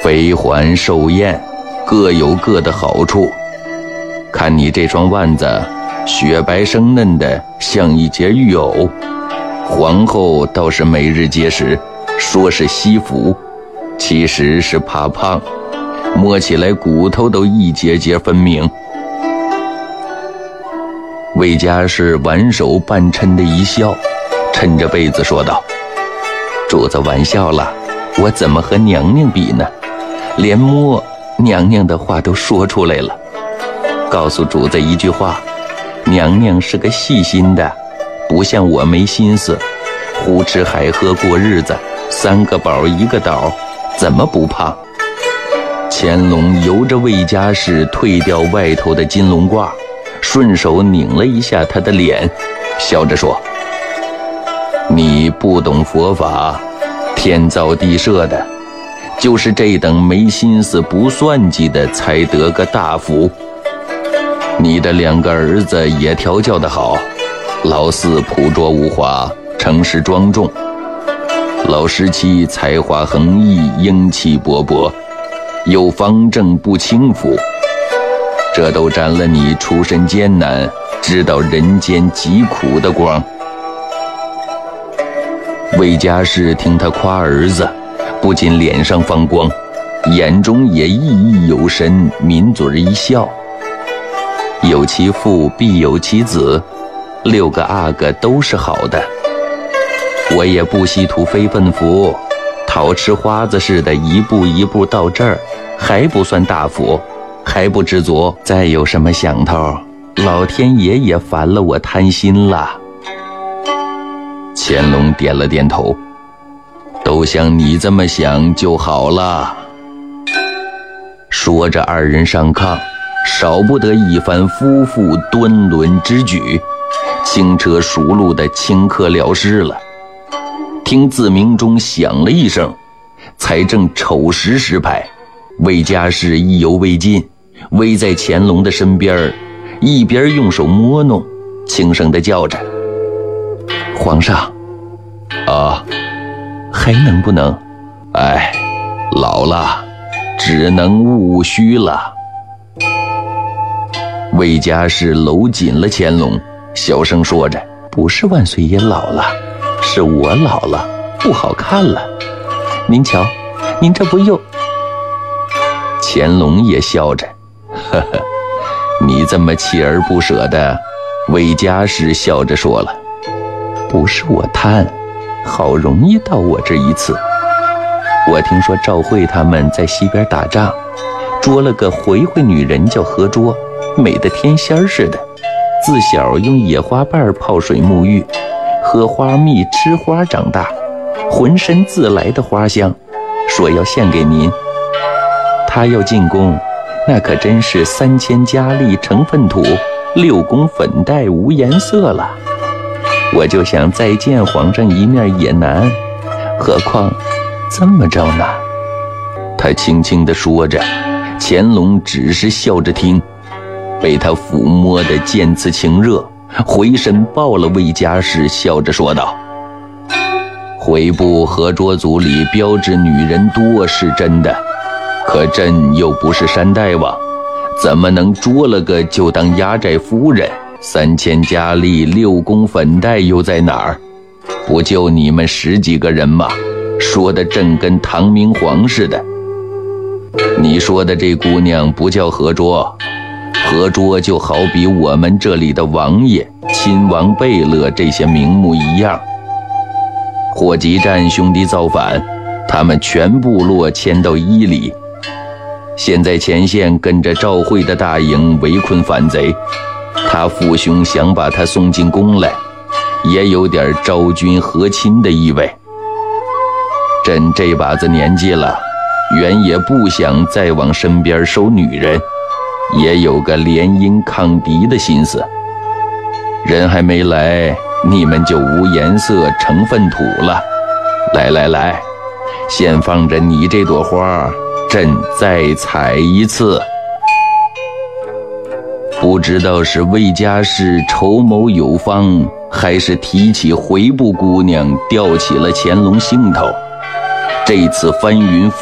飞环寿宴各有各的好处。看你这双腕子，雪白生嫩的，像一截玉藕。皇后倒是每日皆食，说是惜福，其实是怕胖，摸起来骨头都一节节分明。魏家是挽手半嗔的一笑，趁着被子说道：主子玩笑了，我怎么和娘娘比呢？连摸娘娘的话都说出来了。告诉主子一句话，娘娘是个细心的，不像我没心思，胡吃海喝过日子，3个饱1个倒，怎么不胖？乾隆由着魏家氏退掉外头的金龙褂，顺手拧了一下他的脸，笑着说：你不懂佛法，天造地设的，就是这等没心思不算计的才得个大福。你的2个儿子也调教得好，老四朴拙无华，诚实庄重，老17才华横溢，英气勃勃，又方正不轻浮，这都沾了你出身艰难，知道人间疾苦的光。魏家氏听他夸儿子，不仅脸上放光，眼中也熠熠有神，抿嘴一笑。有其父必有其子，6个阿哥都是好的。我也不稀图非分福，讨吃花子似的一步一步到这儿，还不算大福，还不知足，再有什么想头，老天爷也烦了我贪心了。乾隆点了点头，都像你这么想就好了。说着2人上炕，少不得一番夫妇敦伦之举，轻车熟路的顷刻了事了。听自鸣钟响了一声，才正丑时时排，魏家氏意犹未尽，偎在乾隆的身边，一边用手摸弄，轻声地叫着：皇上啊，还能不能？哎，老了，只能务虚了。魏家氏搂紧了乾隆，小声说着：不是万岁爷老了，是我老了，不好看了。您瞧，您这不又……乾隆也笑着：呵呵，你这么锲而不舍的。魏家氏笑着说了：不是我贪，好容易到我这一次。我听说赵慧他们在西边打仗，捉了个回女人叫何卓，美得天仙似的，自小用野花瓣泡水沐浴，喝花蜜吃花长大，浑身自来的花香，说要献给您。她要进宫，那可真是3000佳丽成粪土，6宫粉黛无颜色了。我就想再见皇上一面也难，何况这么着呢？他轻轻地说着，乾隆只是笑着听，被他抚摸得渐次情热，回身抱了魏家氏，笑着说道：回部和卓族里标致女人多是真的，可朕又不是山大王，怎么能捉了个就当压寨夫人？3000佳丽6宫粉黛又在哪儿？不就你们10几个人吗？说的朕跟唐明皇似的。你说的这姑娘不叫何卓，何卓就好比我们这里的王爷、亲王贝勒这些名目一样。霍集战兄弟造反，他们全部落迁到伊犁，现在前线跟着赵慧的大营围困反贼，他父兄想把他送进宫来，也有点昭君和亲的意味。朕这把子年纪了，原也不想再往身边收女人，也有个联姻抗敌的心思。人还没来，你们就无颜色成粪土了。来来来，先放着你这朵花，朕再采一次。不知道是魏家氏筹谋有方，还是提起回部姑娘吊起了乾隆兴头。这次翻云覆